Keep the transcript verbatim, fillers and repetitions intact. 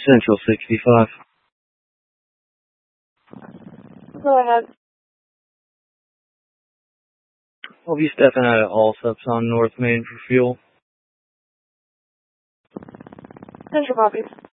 Central sixty-five. Go ahead. I'll be stepping out of Allsups on North Main for fuel. Central copy.